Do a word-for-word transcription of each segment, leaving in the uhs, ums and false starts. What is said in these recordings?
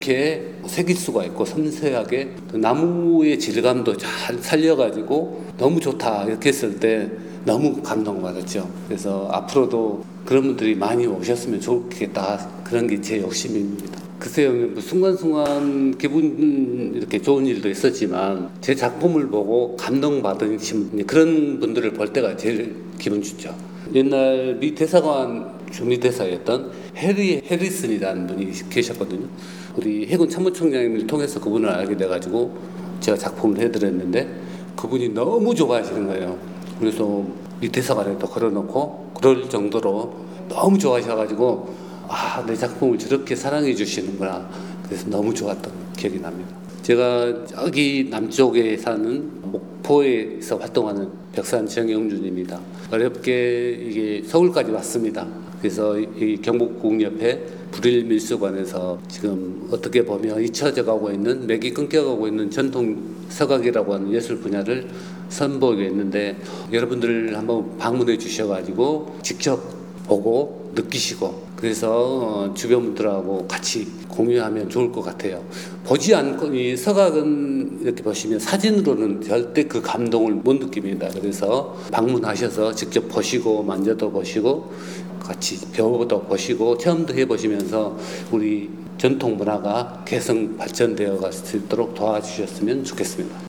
이렇게 새길 수가 있고 섬세하게 또 나무의 질감도 잘 살려가지고 너무 좋다 이렇게 했을 때 너무 감동받았죠. 그래서 앞으로도 그런 분들이 많이 오셨으면 좋겠다. 그런 게 제 욕심입니다. 글쎄요, 뭐 순간순간 기분 이렇게 좋은 일도 있었지만 제 작품을 보고 감동받으신 그런 분들을 볼 때가 제일 기분 좋죠. 옛날 미 대사관 주미대사였던 해리 해리슨이라는 분이 계셨거든요. 우리 해군 참모총장님을 통해서 그분을 알게 돼가지고 제가 작품을 해드렸는데 그분이 너무 좋아하시는 거예요. 그래서 미 대사관에도 걸어놓고 그럴 정도로 너무 좋아하셔가지고 아, 내 작품을 저렇게 사랑해 주시는구나. 그래서 너무 좋았던 기억이 납니다. 제가 저기 남쪽에 사는 목포에서 활동하는 백산 정영준입니다. 어렵게 이게 서울까지 왔습니다. 그래서 이 경복궁 옆에 불일밀수관에서 지금 어떻게 보면 잊혀져 가고 있는, 맥이 끊겨가고 있는 전통 서각이라고 하는 예술 분야를 선보이고 있는데 여러분들 한번 방문해 주셔가지고 직접 보고 느끼시고 그래서 주변 분들하고 같이 공유하면 좋을 것 같아요. 보지 않고 이 서각은 이렇게 보시면 사진으로는 절대 그 감동을 못 느낍니다. 그래서 방문하셔서 직접 보시고 만져도 보시고 같이 배워도 보시고 체험도 해보시면서 우리 전통 문화가 개성 발전되어 갈 수 있도록 도와주셨으면 좋겠습니다.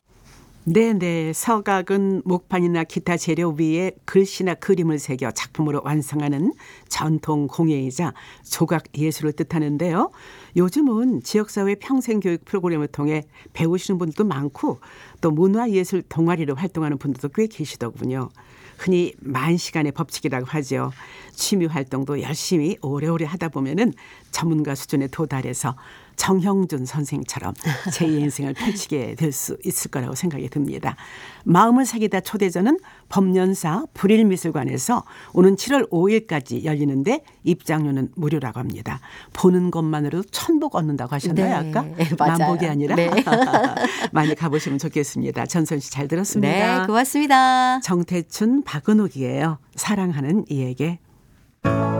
네네. 서각은 목판이나 기타 재료 위에 글씨나 그림을 새겨 작품으로 완성하는 전통 공예이자 조각 예술을 뜻하는데요. 요즘은 지역사회 평생교육 프로그램을 통해 배우시는 분들도 많고 또 문화예술 동아리로 활동하는 분들도 꽤 계시더군요. 흔히 만시간의 법칙이라고 하죠. 취미 활동도 열심히 오래오래 하다 보면은 전문가 수준에 도달해서 정형준 선생처럼 제이의 인생을 펼치게 될 수 있을 거라고 생각이 듭니다. 마음을 사귀다 초대전은 법연사 불일미술관에서 오는 칠월 오일까지 열리는데 입장료는 무료라고 합니다. 보는 것만으로도 천복 얻는다고 하셨나요? 네, 아까? 맞아요. 만복이 아니라? 네. 많이 가보시면 좋겠습니다. 전선 씨 잘 들었습니다. 네, 고맙습니다. 정태춘 박은옥이에요. 사랑하는 이에게.